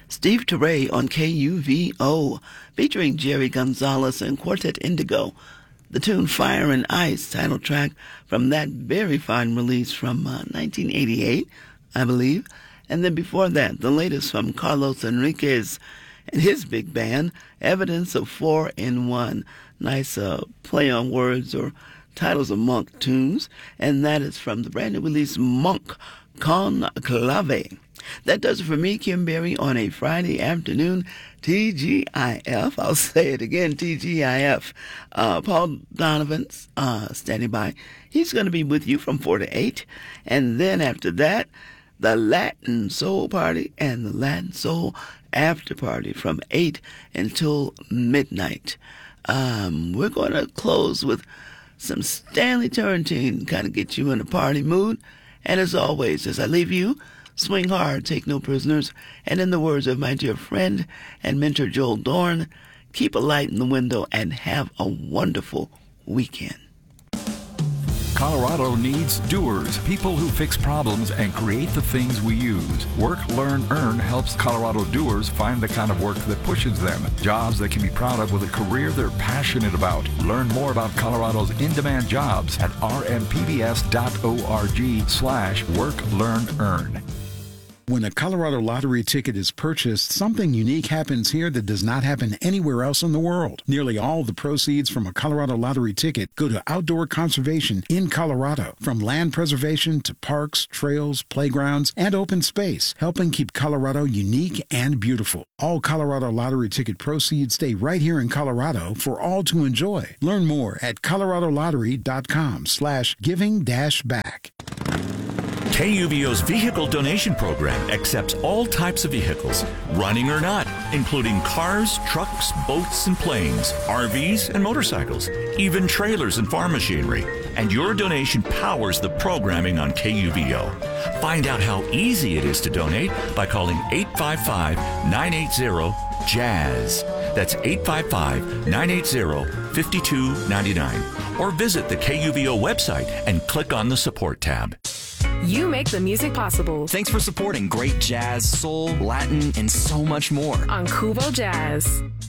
Steve Teray on KUVO, featuring Jerry Gonzalez and Quartet Indigo. The tune Fire and Ice, title track from that very fine release from 1988, I believe. And then before that, the latest from Carlos Enriquez and his big band, Evidence of 4 in 1. Nice play on words or titles of Monk tunes. And that is from the brand new release, Monk Con Clave. That does it for me, Kim Berry, on a Friday afternoon. TGIF. I'll say it again, TGIF. Paul Donovan's standing by. He's going to be with you from 4 to 8. And then after that, the Latin Soul Party and the Latin Soul After Party from 8 until midnight. We're going to close with some Stanley Turrentine, kind of get you in a party mood. And as always, as I leave you, swing hard, take no prisoners, and in the words of my dear friend and mentor Joel Dorn, keep a light in the window and have a wonderful weekend. Colorado needs doers, people who fix problems and create the things we use. Work, Learn, Earn helps Colorado doers find the kind of work that pushes them, jobs they can be proud of with a career they're passionate about. Learn more about Colorado's in-demand jobs at rmpbs.org/Work, Learn, Earn. When a Colorado lottery ticket is purchased, something unique happens here that does not happen anywhere else in the world. Nearly all the proceeds from a Colorado lottery ticket go to outdoor conservation in Colorado, from land preservation to parks, trails, playgrounds, and open space, helping keep Colorado unique and beautiful. All Colorado lottery ticket proceeds stay right here in Colorado for all to enjoy. Learn more at coloradolottery.com/giving-back. KUVO's vehicle donation program accepts all types of vehicles, running or not, including cars, trucks, boats, and planes, RVs, and motorcycles, even trailers and farm machinery. And your donation powers the programming on KUVO. Find out how easy it is to donate by calling 855-980-JAZZ. That's 855-980-5299. Or visit the KUVO website and click on the support tab. You make the music possible. Thanks for supporting great jazz, soul, Latin, and so much more on Kuvo Jazz.